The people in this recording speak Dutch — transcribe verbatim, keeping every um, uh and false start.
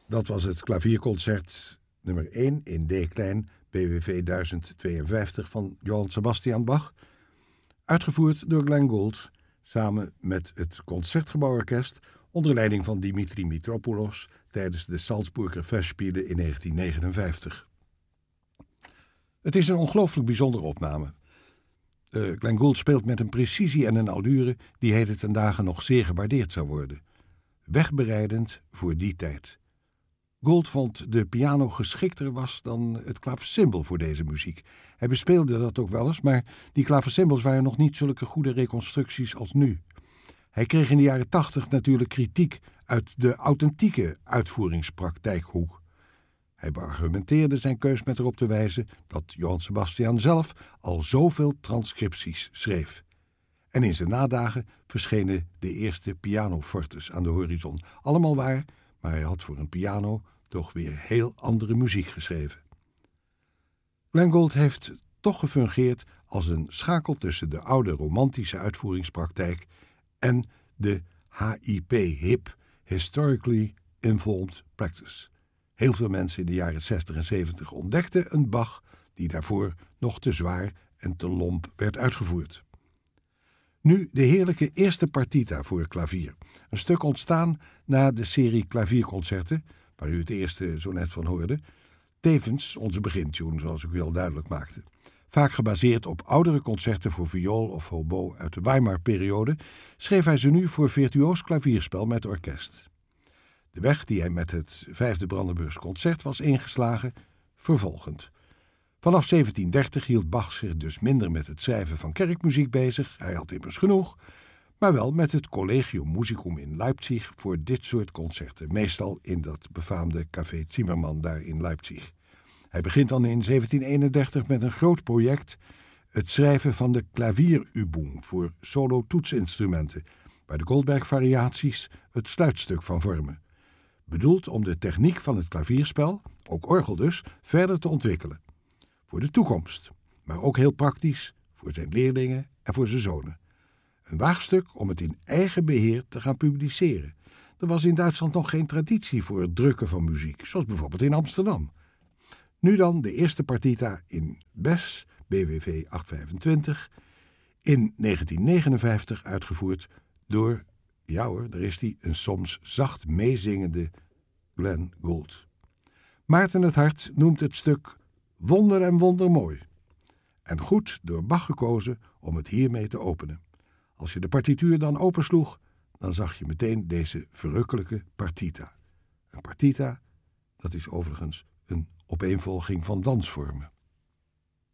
Dat was het klavierconcert nummer één in D-klein B W V duizend tweeënvijftig van Johann Sebastian Bach, uitgevoerd door Glenn Gould samen met het Concertgebouworkest onder leiding van Dimitri Mitropoulos tijdens de Salzburger Festspiele in negentien negenenvijftig. Het is een ongelooflijk bijzondere opname. Uh, Glenn Gould speelt met een precisie en een allure die heden ten dagen nog zeer gewaardeerd zou worden. Wegbereidend voor die tijd. Gould vond de piano geschikter was dan het klaversymbol voor deze muziek. Hij bespeelde dat ook wel eens, maar die klaversymbels waren nog niet zulke goede reconstructies als nu. Hij kreeg in de jaren tachtig natuurlijk kritiek uit de authentieke uitvoeringspraktijkhoek. Hij beargumenteerde zijn keus met erop te wijzen dat Johann Sebastian zelf al zoveel transcripties schreef. En in zijn nadagen verschenen de eerste pianofortes aan de horizon. Allemaal waar, maar hij had voor een piano toch weer heel andere muziek geschreven. Glenn Gould heeft toch gefungeerd als een schakel tussen de oude romantische uitvoeringspraktijk en de H I P, hip, Historically Involved Practice. Heel veel mensen in de jaren zestig en zeventig ontdekten een Bach die daarvoor nog te zwaar en te lomp werd uitgevoerd. Nu de heerlijke eerste partita voor klavier. Een stuk ontstaan na de serie klavierconcerten, waar u het eerste zo net van hoorde. Tevens onze begintune, zoals ik u al duidelijk maakte. Vaak gebaseerd op oudere concerten voor viool of hobo uit de Weimar-periode, schreef hij ze nu voor virtuoos klavierspel met orkest. De weg die hij met het vijfde Brandenburgs concert was ingeslagen, vervolgend. Vanaf zeventien dertig hield Bach zich dus minder met het schrijven van kerkmuziek bezig, hij had immers genoeg, maar wel met het Collegium Musicum in Leipzig voor dit soort concerten, meestal in dat befaamde Café Zimmermann daar in Leipzig. Hij begint dan in zeventien eenendertig met een groot project, het schrijven van de Klavierübung voor solo-toetsinstrumenten, waar de Goldberg-variaties het sluitstuk van vormen. Bedoeld om de techniek van het klavierspel, ook orgel dus, verder te ontwikkelen. Voor de toekomst, maar ook heel praktisch voor zijn leerlingen en voor zijn zonen. Een waagstuk om het in eigen beheer te gaan publiceren. Er was in Duitsland nog geen traditie voor het drukken van muziek, zoals bijvoorbeeld in Amsterdam. Nu dan de eerste partita in Bes, B W V achthonderdvijfentwintig, in negentien negenenvijftig uitgevoerd door, ja hoor, daar is die, een soms zacht meezingende Glenn Gould. Maarten het Hart noemt het stuk wonder en wondermooi. En goed door Bach gekozen om het hiermee te openen. Als je de partituur dan opensloeg, dan zag je meteen deze verrukkelijke partita. Een partita, dat is overigens een opeenvolging van dansvormen.